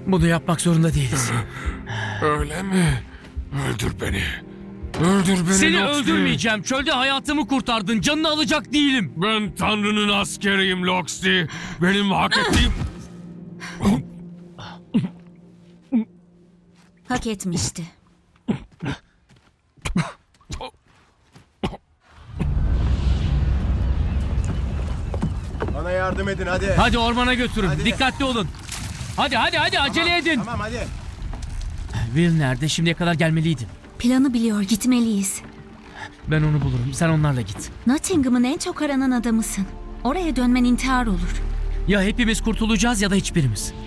Bunu yapmak zorunda değiliz. Öyle mi? Öldür beni. Öldür beni Seni Loxley. öldürmeyeceğim. Çölde hayatımı kurtardın. Canını alacak değilim. Ben Tanrı'nın askeriyim Loxley. Benim hak ettiğim... Hak etmişti. Bana yardım edin hadi. Hadi ormana götürün. Hadi. Dikkatli olun. Hadi acele edin. Tamam hadi. Will nerede? Şimdiye kadar gelmeliydim. Planı biliyor, gitmeliyiz. Ben onu bulurum. Sen onlarla git. Nottingham'ın en çok aranan adamısın. Oraya dönmen intihar olur. Ya hepimiz kurtulacağız ya da hiçbirimiz.